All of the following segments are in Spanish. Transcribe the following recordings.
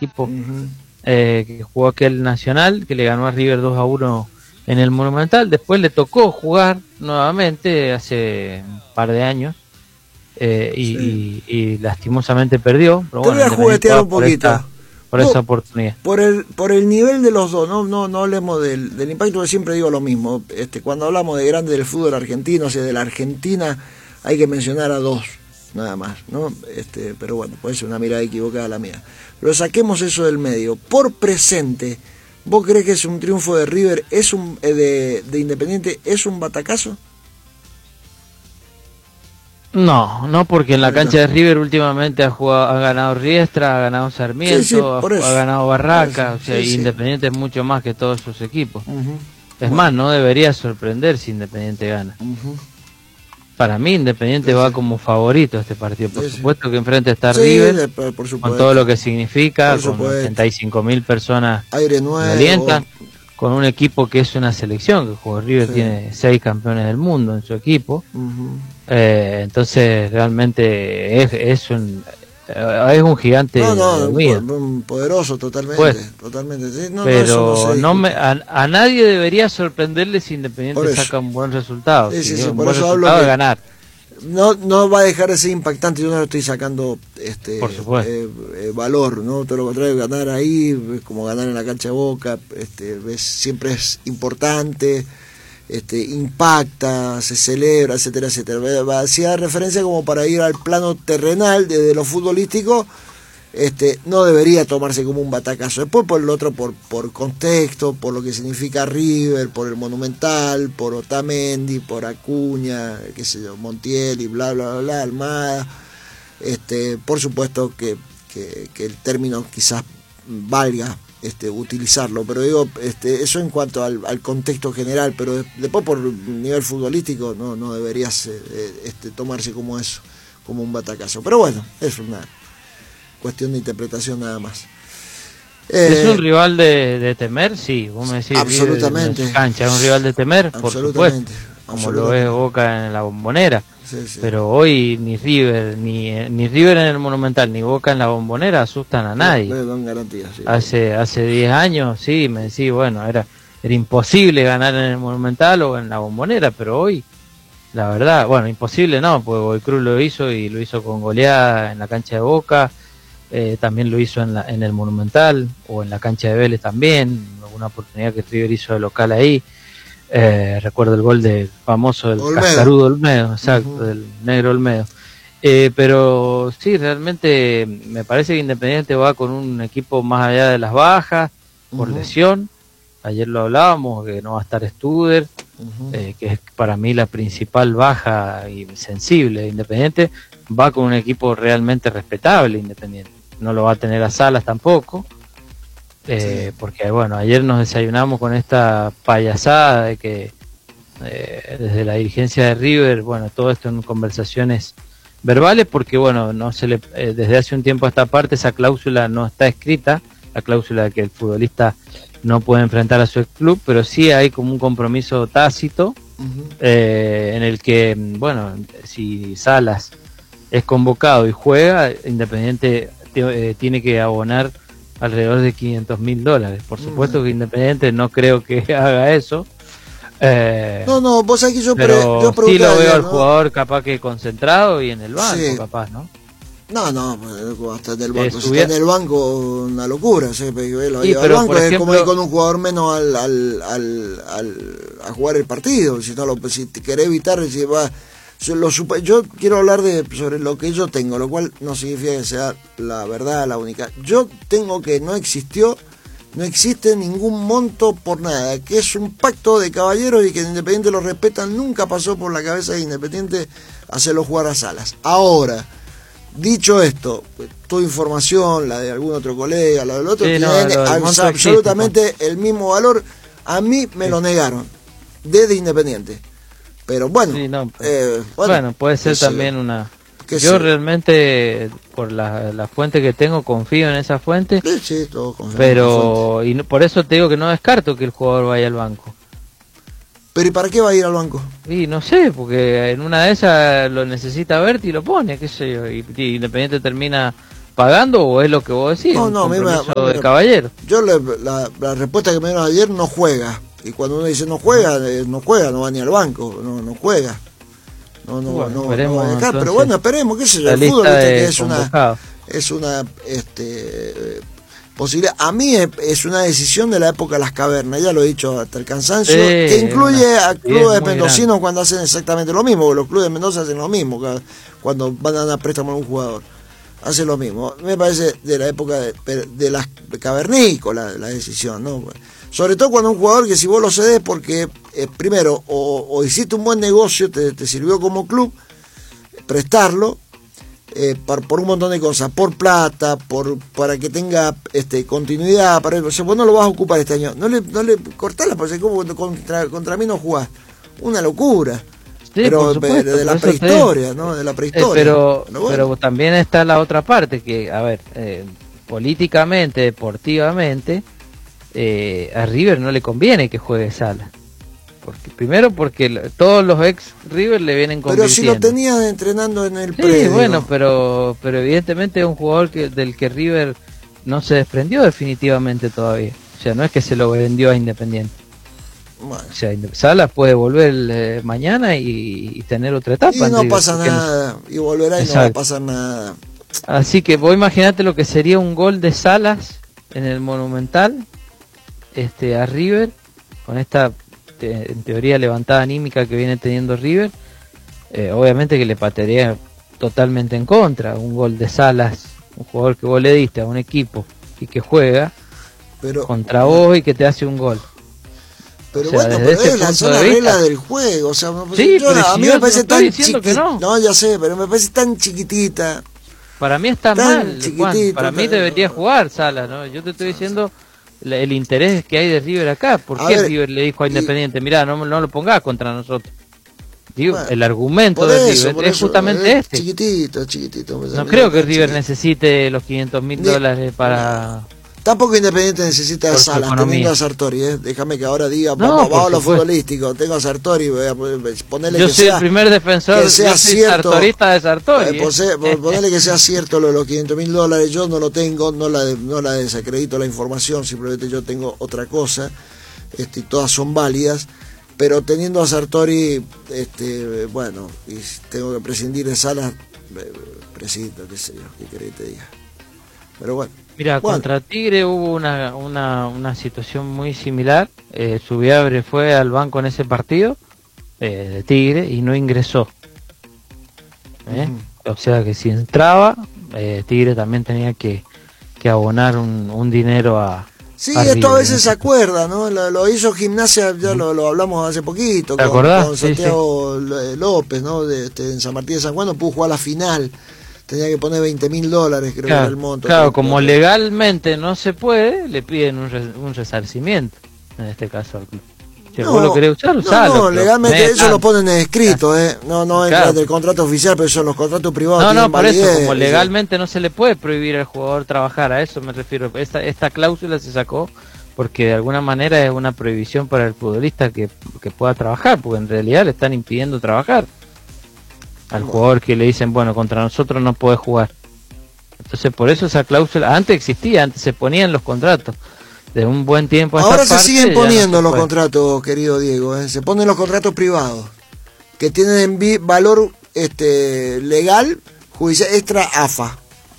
equipo que jugó aquel Nacional, que le ganó a River 2-1 en el Monumental. Después le tocó jugar nuevamente hace un par de años y lastimosamente perdió. Pero te voy a juguetear un poquito. Por esa oportunidad. Por el nivel de los dos, no hablemos del impacto, que siempre digo lo mismo. Cuando hablamos de grande del fútbol argentino, o sea, de la Argentina, hay que mencionar a dos, nada más, ¿no? Pero bueno, puede ser una mirada equivocada la mía. Pero saquemos eso del medio. Por presente, ¿vos crees que es un triunfo de River, de Independiente, es un batacazo? No, porque en la cancha de River últimamente ha ganado Riestra, ha ganado Sarmiento, ha ganado Barraca, o sea, Independiente es mucho más que todos sus equipos. Es más, no debería sorprender si Independiente gana. Para mí Independiente va como favorito a este partido. Por supuesto que enfrente está River, con todo lo que significa, con 85.000 personas aire que nuevo, alientan, con un equipo que es una selección, que juega River, tiene 6 campeones del mundo en su equipo. Entonces realmente es un gigante poderoso totalmente, ¿sí? Pero a nadie debería sorprenderle si Independiente saca un buen resultado. Un buen resultado de ganar. No va a dejar de ser impactante. Yo no le estoy sacando por supuesto, valor, ¿no? Todo lo contrario, ganar ahí es como ganar en la cancha de Boca, siempre es importante, impacta, se celebra, etcétera, etcétera. Hacía referencia como para ir al plano terrenal desde lo futbolístico. No debería tomarse como un batacazo. Después por el otro, por contexto, por lo que significa River, por el Monumental, por Otamendi, por Acuña, qué sé yo, Montiel y bla bla bla, Almada. Por supuesto que el término quizás valga utilizarlo, pero digo, eso en cuanto al contexto general, pero después por nivel futbolístico no debería tomarse como eso, como un batacazo. Pero bueno, es una cuestión de interpretación nada más. ¿Es un rival de temer? Sí, vos me decís. Absolutamente. En su cancha, ¿es un rival de temer? Por supuesto, como lo es Boca en la Bombonera. Sí. Pero hoy ni River ni River en el Monumental ni Boca en la Bombonera asustan a nadie. No dan garantías, sí. Hace 10 años, sí, me decís, bueno, era imposible ganar en el Monumental o en la Bombonera, pero hoy, la verdad, bueno, imposible no, porque Godoy Cruz lo hizo y lo hizo con goleada en la cancha de Boca. También lo hizo en el Monumental o en la cancha de Vélez también, alguna oportunidad que River hizo de local ahí. Recuerdo el gol famoso del Cascarudo Olmedo, exacto, del negro Olmedo. Pero sí, realmente me parece que Independiente va con un equipo más allá de las bajas, por lesión. Ayer lo hablábamos, que no va a estar Studer, que es para mí la principal baja y sensible de Independiente. Va con un equipo realmente respetable Independiente. No lo va a tener a Salas tampoco, porque bueno, ayer nos desayunamos con esta payasada de que desde la dirigencia de River, bueno, todo esto en conversaciones verbales, porque bueno, desde hace un tiempo a esta parte esa cláusula no está escrita, la cláusula de que el futbolista no puede enfrentar a su club, pero sí hay como un compromiso tácito en el que, bueno, si Salas es convocado y juega, Independiente tiene que abonar alrededor de $500.000. Por supuesto que Independiente no creo que haga eso. Vos sabés que yo sí lo veo al jugador capaz que concentrado y en el banco, capaz, ¿no? No, hasta en el banco. Si está en el banco, una locura. ¿Sí? Lo lleva al banco, ejemplo, es como ir con un jugador menos a jugar el partido. Si te querés evitar, yo quiero hablar sobre lo que yo tengo, lo cual no significa que sea la verdad, la única. Yo tengo que no existe ningún monto por nada, que es un pacto de caballeros y que Independiente lo respetan. Nunca pasó por la cabeza de Independiente hacerlo jugar a Salas. Ahora, dicho esto, tu información, la de algún otro colega, la del otro, tiene absolutamente el mismo valor. A mí me lo negaron desde Independiente. Pero bueno, bueno, puede ser también una... Yo realmente, por la fuente que tengo, confío en esa fuente. Sí, todos confiamos. Pero por eso te digo que no descarto que el jugador vaya al banco. ¿Pero y para qué va a ir al banco? Y no sé, porque en una de esas lo necesita Berti y lo pone, qué sé yo, y Independiente termina pagando o es lo que vos decís? No, un no, compromiso de caballero. Yo la respuesta que me dieron ayer, no juega. Y cuando uno dice no juega, no va ni al banco, no juega. No va a dejar, pero bueno, esperemos, qué sé yo, el fútbol que es una posibilidad. A mí es una decisión de la época de las cavernas, ya lo he dicho hasta el cansancio, que incluye a clubes mendocinos cuando hacen exactamente lo mismo, porque los clubes de Mendoza hacen lo mismo cuando van a dar préstamo a un jugador. Hace lo mismo. Me parece de la época de las cavernícolas la decisión, ¿no? Sobre todo cuando un jugador que si vos lo cedes porque primero o hiciste un buen negocio, te sirvió como club, prestarlo, por un montón de cosas, por plata, para que tenga continuidad, o sea, vos no lo vas a ocupar este año, no le cortala, porque como contra mí no jugás, una locura. Sí, pero supuesto, de la prehistoria, ¿no? De la prehistoria. Pero también está la otra parte, que, a ver, políticamente, deportivamente, a River no le conviene que juegue Sala. Primero porque todos los ex River le vienen convirtiendo. Pero si lo tenían entrenando en el predio. Sí, bueno, pero evidentemente es un jugador del que River no se desprendió definitivamente todavía. O sea, no es que se lo vendió a Independiente. Bueno. O sea, Salas puede volver mañana y tener otra etapa. Y no pasa nada, y volverá y no va a pasar nada. Así que vos imaginate lo que sería un gol de Salas en el Monumental, a River, con esta en teoría levantada anímica que viene teniendo River, obviamente que le patearía totalmente en contra. Un gol de Salas, un jugador que vos le diste a un equipo y que juega contra vos y que te hace un gol. Pero bueno, pero es la regla del juego, o sea, sí, a mí me parece tan chiquitita. No, ya sé, pero me parece tan chiquitita. Para mí está mal, Juan. Para mí debería jugar Salas, ¿no? Yo te estoy diciendo el interés que hay de River acá. ¿Por qué River le dijo a Independiente, mirá, no lo pongas contra nosotros? Digo, bueno, el argumento de River es justamente este. Chiquitito. No creo que River necesite los $500.000 para... Tampoco Independiente necesita a Salas, teniendo a Sartori, Déjame que ahora diga, vamos a lo futbolístico, tengo a Sartori, voy a ponerle yo soy el primer defensor, yo soy sartorista de Sartori. Ponerle que sea cierto lo de los $500.000, yo no lo tengo, no la desacredito la información, simplemente yo tengo otra cosa, y todas son válidas, pero teniendo a Sartori, bueno, y tengo que prescindir de Salas, prescindo, qué sé yo, qué querés que te diga. Pero bueno. Mira, contra Tigre hubo una situación muy similar. Subiabre fue al banco en ese partido de Tigre y no ingresó. O sea que si entraba, Tigre también tenía que abonar un dinero a... Sí, esto a veces se acuerda, ¿no? Lo hizo Gimnasia, ya lo hablamos hace poquito, con Santiago López, ¿no? En San Martín de San Juan no pudo jugar la final. Tenía que poner $20.000, creo que era el monto. Claro, como legalmente no se puede, le piden un resarcimiento, en este caso al club. Si vos lo querés usar, usalo. No, legalmente eso lo ponen en escrito, no entra del contrato oficial, pero son los contratos privados. No, por eso, como legalmente no se le puede prohibir al jugador trabajar, a eso me refiero. Esta cláusula se sacó porque de alguna manera es una prohibición para el futbolista que pueda trabajar, porque en realidad le están impidiendo trabajar al jugador, que le dicen, bueno, contra nosotros no puede jugar. Entonces por eso esa cláusula antes existía, antes se ponían los contratos de un buen tiempo. Ahora se siguen poniendo los contratos, querido Diego, se ponen los contratos privados que tienen valor legal, judicial, extra AFA.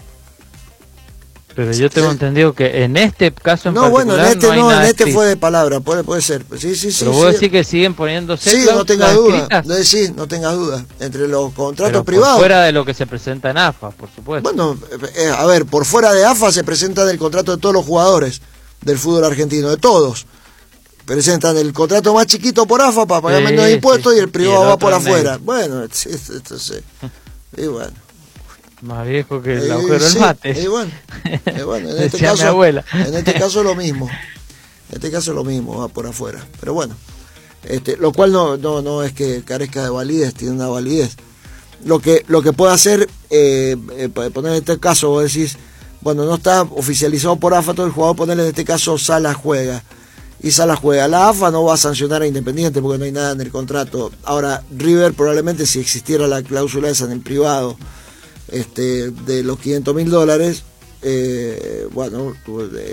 Pero yo tengo entendido que en este caso en particular en este fue de palabra, puede ser. Sí. Pero vos decís que siguen poniéndose. Sí, no tengas duda. No tengas duda. Entre los contratos privados. Por fuera de lo que se presenta en AFA, por supuesto. Bueno, a ver, por fuera de AFA se presenta del contrato de todos los jugadores del fútbol argentino, de todos. Presentan el contrato más chiquito por AFA para pagar menos impuestos y el privado va por afuera. Bueno, esto sí. Y bueno. Más viejo que el agujero del mate. En este caso, mi abuela. En este caso lo mismo. Va por afuera. Pero bueno, lo cual no es que carezca de validez, tiene una validez. Lo que puede hacer, poner en este caso, vos decís, bueno, no está oficializado por AFA todo el jugador, ponerle en este caso Salas juega. Y Salas juega. La AFA no va a sancionar a Independiente porque no hay nada en el contrato. Ahora, River probablemente si existiera la cláusula esa en el privado, de los $500.000, bueno,